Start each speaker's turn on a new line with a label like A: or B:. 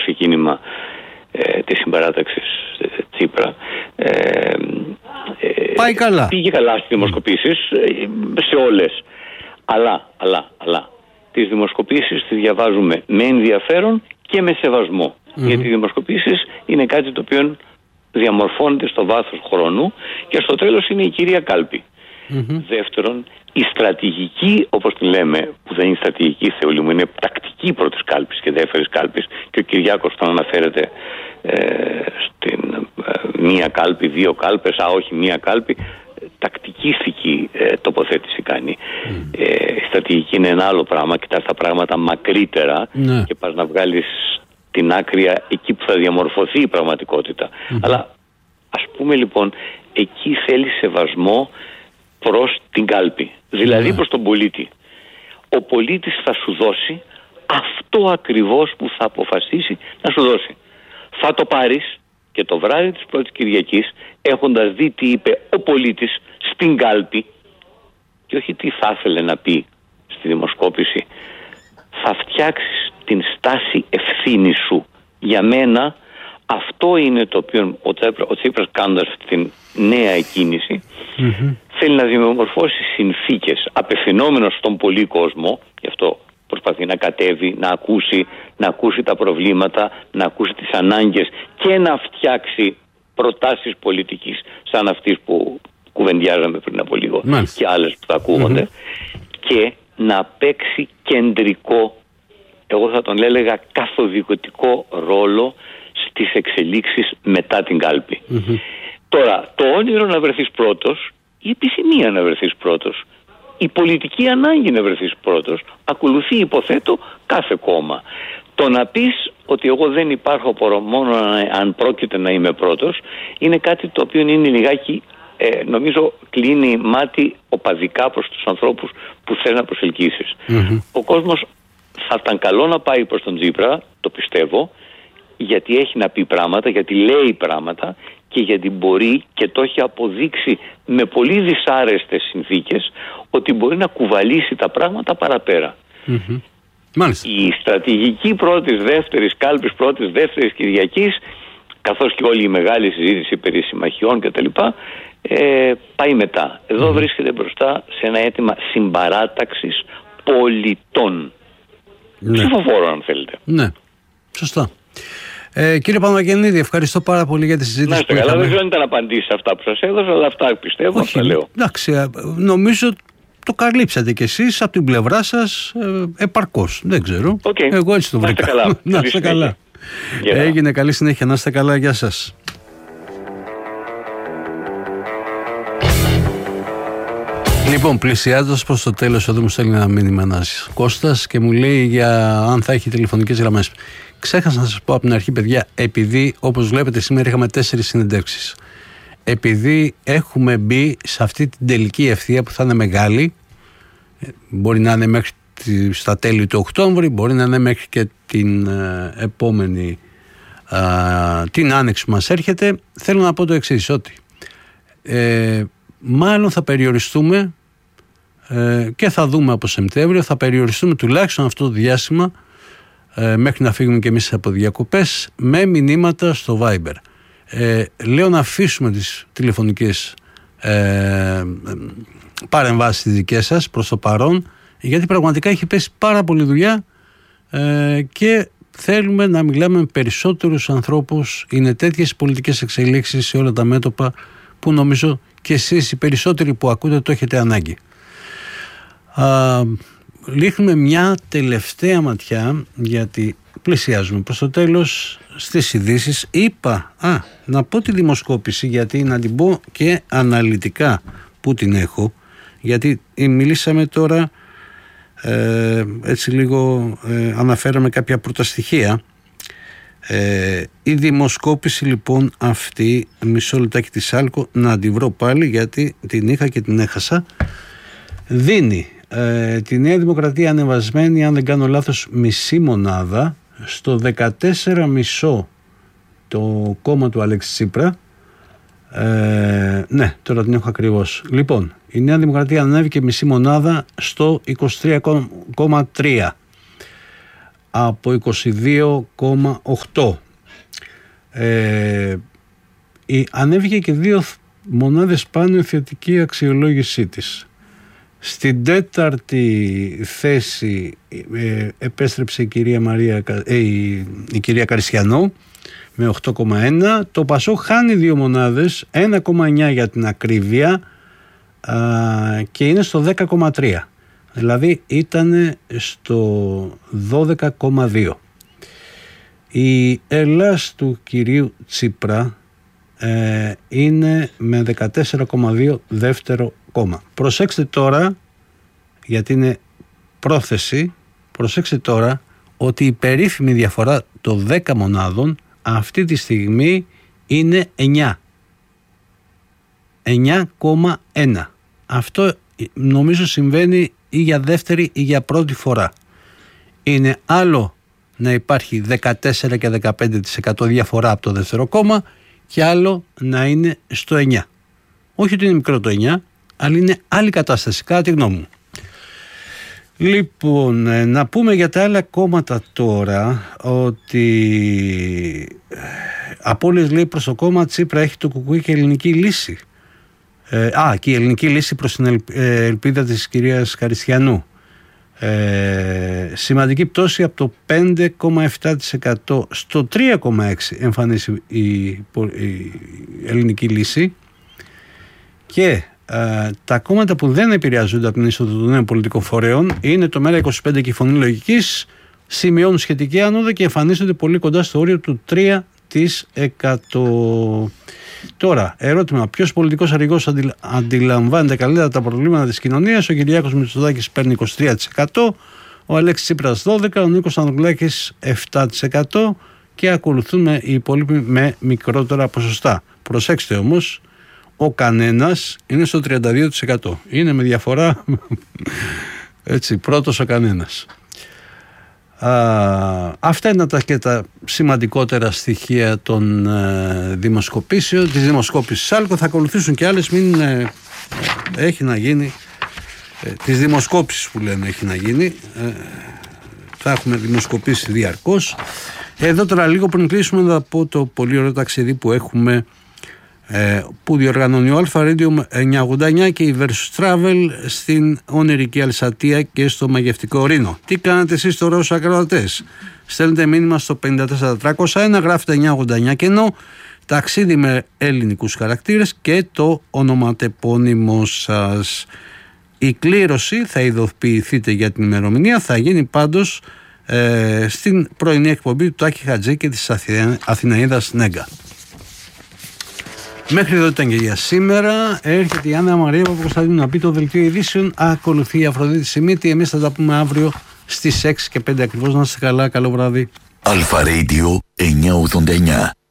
A: ξεκίνημα της συμπαράταξης Τσίπρα.
B: Πάει καλά.
A: Πήγε καλά στις δημοσκοπήσεις, σε όλες. Αλλά τις δημοσκοπήσεις τις διαβάζουμε με ενδιαφέρον και με σεβασμό. Γιατί οι δημοσκοπήσεις είναι κάτι το οποίο διαμορφώνεται στο βάθος χρόνου και στο τέλος είναι η κυρία κάλπη. Δεύτερον, η στρατηγική, όπως τη λέμε, που δεν είναι στρατηγική Θεόλη μου, είναι τακτική πρώτης κάλπης και δεύτερης κάλπης, και ο Κυριάκος τον αναφέρεται στην μία κάλπη, δύο κάλπες, όχι μία κάλπη, τακτικίστικη τοποθέτηση κάνει. Η στρατηγική είναι ένα άλλο πράγμα, κοιτάς τα πράγματα μακρύτερα και πας να βγάλεις την άκρη εκεί που θα διαμορφωθεί η πραγματικότητα. Αλλά ας πούμε λοιπόν, εκεί θέλει σεβασμό προς την κάλπη, δηλαδή προς τον πολίτη. Ο πολίτης θα σου δώσει αυτό ακριβώς που θα αποφασίσει να σου δώσει. Θα το πάρεις και το βράδυ της πρώτης Κυριακής, έχοντας δει τι είπε ο πολίτης στην κάλπη και όχι τι θα ήθελε να πει στη δημοσκόπηση, θα φτιάξεις την στάση ευθύνης σου. Για μένα αυτό είναι το οποίο ο Τσίπρας, κάνοντας την νέα κίνηση, θέλει να διαμορφώσει συνθήκες απευθυνόμενος στον πολύ κόσμο. Γι' αυτό προσπαθεί να κατέβει, να ακούσει τα προβλήματα, να ακούσει τις ανάγκες και να φτιάξει προτάσεις πολιτικής σαν αυτής που κουβεντιάζαμε πριν από λίγο και άλλες που θα ακούγονται, και να παίξει κεντρικό, εγώ θα τον έλεγα καθοδικοτικό ρόλο στις εξελίξεις μετά την κάλπη. Τώρα, το όνειρο να βρεθείς πρώτος, η επιθυμία να βρεθείς πρώτος, η πολιτική ανάγκη να βρεθείς πρώτος, ακολουθεί, υποθέτω, κάθε κόμμα. Το να πεις ότι εγώ δεν υπάρχω μόνο αν πρόκειται να είμαι πρώτος, είναι κάτι το οποίο είναι λιγάκι, νομίζω κλείνει μάτι οπαδικά προς τους ανθρώπους που θέλει να προσελκύσεις. Ο κόσμος θα ήταν καλό να πάει προς τον Τσίπρα, το πιστεύω, γιατί έχει να πει πράγματα, γιατί λέει πράγματα και γιατί μπορεί και το έχει αποδείξει με πολύ δυσάρεστες συνθήκες ότι μπορεί να κουβαλήσει τα πράγματα παραπέρα.
B: Μάλιστα.
A: Η στρατηγική πρώτης, δεύτερης κάλπης, πρώτης, δεύτερης Κυριακής, καθώς και όλη η μεγάλη συζήτηση περί συμμαχιών κτλ., πάει μετά. Εδώ βρίσκεται μπροστά σε ένα αίτημα συμπαράταξης πολιτών. Ψηφοφόρων, αν θέλετε.
B: Ναι, σωστά. Κύριε Παπαγγελίδη, ευχαριστώ πάρα πολύ για τη συζήτηση.
A: Να είστε καλά, δεν ξέρω αν ήταν απαντήσεις αυτά που σας έδωσα, αλλά αυτά πιστεύω, αυτά λέω.
B: Εντάξει, νομίζω το καλύψατε κι εσείς από την πλευρά σας επαρκώς. Δεν ξέρω. Εγώ έτσι το βρήκα. Να είστε καλά. Έγινε, καλή συνέχεια. Να είστε καλά. Γεια σας. Λοιπόν, πλησιάζοντας προς το τέλος, εδώ μου στέλνει ένα μήνυμα ένας Κώστας και μου λέει για αν θα έχει τηλεφωνικές γραμμές. Ξέχασα να σας πω από την αρχή, παιδιά, επειδή όπως βλέπετε σήμερα είχαμε 4 συνεντεύξεις. Επειδή έχουμε μπει σε αυτή την τελική ευθεία που θα είναι μεγάλη, μπορεί να είναι μέχρι στα τέλη του Οκτώβρη, μπορεί να είναι μέχρι και την επόμενη, την άνοιξη που μας έρχεται, θέλω να πω το εξής, ότι μάλλον θα περιοριστούμε και θα δούμε από Σεπτέμβριο, θα περιοριστούμε τουλάχιστον αυτό το διάστημα μέχρι να φύγουμε και εμείς από διακοπές με μηνύματα στο Viber. Λέω να αφήσουμε τις τηλεφωνικές παρεμβάσεις τις δικές σας προς το παρόν, γιατί πραγματικά έχει πέσει πάρα πολλή δουλειά και θέλουμε να μιλάμε με περισσότερους ανθρώπους. Είναι τέτοιες πολιτικές εξελίξεις σε όλα τα μέτωπα που νομίζω και εσείς οι περισσότεροι που ακούτε το έχετε ανάγκη. Ρίχνουμε μια τελευταία ματιά, γιατί πλησιάζουμε προς το τέλος, στις ειδήσεις. Είπα να πω τη δημοσκόπηση, γιατί να την πω και αναλυτικά που την έχω, γιατί μιλήσαμε τώρα έτσι λίγο, αναφέραμε κάποια πρώτα στοιχεία. Η δημοσκόπηση λοιπόν αυτή, μισό λεπτάκι τη Σάλκο να τη βρω πάλι, γιατί την είχα και την έχασα, δίνει τη Νέα Δημοκρατία ανεβασμένη, αν δεν κάνω λάθος, μισή μονάδα, στο 14,5 το κόμμα του Αλέξη Τσίπρα. Ναι, τώρα την έχω ακριβώς. Λοιπόν, η Νέα Δημοκρατία ανέβηκε μισή μονάδα στο 23,3. από 22,8. Ανέβηκε και 2 μονάδες πάνω η θετική αξιολόγησή της. Στην 4η θέση επέστρεψε η κυρία Καρισιανό με 8,1. Το Πασόκ χάνει 2 μονάδες, 1,9 για την ακρίβεια, και είναι στο 10,3. Δηλαδή ήταν στο 12,2. Η Ελλάς του κυρίου Τσίπρα είναι με 14,2 δεύτερο κόμμα. Προσέξτε τώρα, γιατί είναι πρόθεση, προσέξτε τώρα ότι η περίφημη διαφορά των 10 μονάδων αυτή τη στιγμή είναι 9,1. Αυτό νομίζω συμβαίνει ή για δεύτερη ή για πρώτη φορά. Είναι άλλο να υπάρχει 14 και 15% διαφορά από το δεύτερο κόμμα και άλλο να είναι στο 9. Όχι ότι είναι μικρό το 9, αλλά είναι άλλη κατάσταση κατά τη γνώμη μου. Λοιπόν, να πούμε για τα άλλα κόμματα τώρα ότι απώλειες λέει προς το κόμμα Τσίπρα έχει το Κουκουί και Ελληνική Λύση. Και η Ελληνική Λύση προς την ελπίδα της κυρίας Καρισιανού. Σημαντική πτώση από το 5,7% στο 3,6% εμφανίσει η Ελληνική Λύση. Και τα κόμματα που δεν επηρεάζονται από την είσοδο των νέων πολιτικών φορέων είναι το ΜΕΡΑ25 και η Φωνή Λογικής, σημειώνουν σχετική άνοδο και εμφανίζονται πολύ κοντά στο όριο του 3%. Τώρα, ερώτημα: ποιος πολιτικός αρχηγός αντιλαμβάνεται καλύτερα τα προβλήματα της κοινωνίας? Ο Κυριάκος Μητσοτάκης παίρνει 23%, ο Αλέξης Τσίπρας 12%, ο Νίκος Ανδρουλάκης 7% και ακολουθούν οι υπόλοιποι με μικρότερα ποσοστά. Προσέξτε όμως, ο κανένας είναι στο 32%. Είναι με διαφορά έτσι, πρώτος ο κανένας. Αυτά είναι και τα σημαντικότερα στοιχεία των δημοσκοπήσεων, της δημοσκόπησης ΣΑΛΚΟ. Θα ακολουθήσουν και άλλες, μην έχει να γίνει τις δημοσκόπησης που λένε έχει να γίνει, θα έχουμε δημοσκοπήσεις διαρκώς. Εδώ τώρα λίγο πριν κλείσουμε να πω το πολύ ωραίο ταξίδι που έχουμε, που διοργανώνει ο Αλφα Radio 989 και η Versus Travel στην ονειρική Αλσατία και στο μαγευτικό Ρήνο. Τι κάνετε εσείς τώρα ως ακροατές? Στέλνετε μήνυμα στο 54301, γράφετε 989 κενό, ταξίδι με ελληνικούς χαρακτήρες και το ονοματεπώνυμό σας. Η κλήρωση, θα ειδοποιηθείτε για την ημερομηνία, θα γίνει πάντως στην πρωινή εκπομπή του Τάκη Χατζή και της Αθηναίδας Νέγκα. Μέχρι εδώ ήταν και για σήμερα. Έρχεται η Άννα Μαρία Παπακοσταντίνου να πει το δελτίο ειδήσεων. Ακολουθεί η Αφροδίτη Σιμίτη. Εμείς θα τα πούμε αύριο στις 6 και 5 ακριβώς. Να είστε καλά. Καλό βράδυ. Αλφα Radio 989.